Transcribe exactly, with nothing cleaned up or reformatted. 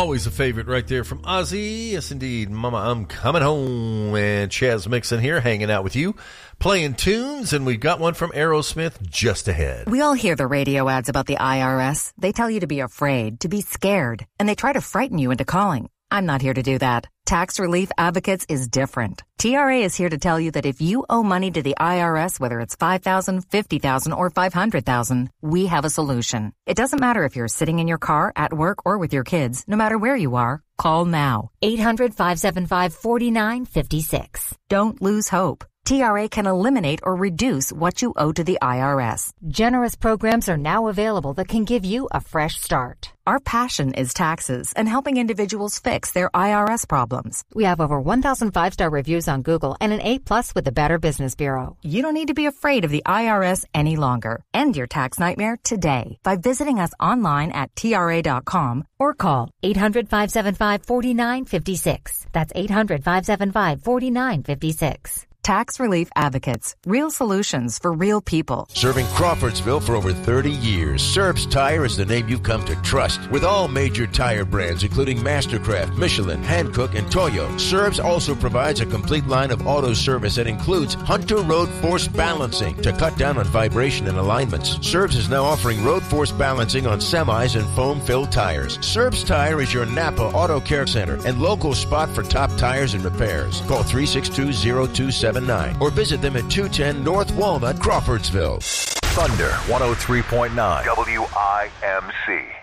Always a favorite right there from Ozzy. Yes, indeed. Mama, I'm coming home. And Chaz Mixon here hanging out with you, playing tunes. And we've got one from Aerosmith just ahead. We all hear the radio ads about the I R S. They tell you to be afraid, to be scared, and they try to frighten you into calling. I'm not here to do that. Tax Relief Advocates is different. T R A is here to tell you that if you owe money to the I R S, whether it's five thousand dollars, fifty thousand dollars, or five hundred thousand dollars, we have a solution. It doesn't matter if you're sitting in your car, at work, or with your kids. No matter where you are, call now. eight hundred, five seven five, four nine five six. Don't lose hope. T R A can eliminate or reduce what you owe to the I R S. Generous programs are now available that can give you a fresh start. Our passion is taxes and helping individuals fix their I R S problems. We have over one thousand five-star reviews on Google and an A plus with the Better Business Bureau. You don't need to be afraid of the I R S any longer. End your tax nightmare today by visiting us online at T R A dot com or call eight hundred, five seven five, four nine five six. That's eight hundred, five seven five, four nine five six. Tax Relief Advocates. Real solutions for real people. Serving Crawfordsville for over thirty years, Serb's Tire is the name you've come to trust. With all major tire brands, including Mastercraft, Michelin, Hankook, and Toyo, Serb's also provides a complete line of auto service that includes Hunter Road Force Balancing to cut down on vibration and alignments. Serb's is now offering road force balancing on semis and foam-filled tires. Serb's Tire is your Napa Auto Care Center and local spot for top tires and repairs. Call three six two, zero two seven nine or visit them at two ten North Walnut, Crawfordsville. Thunder one oh three point nine W I M C.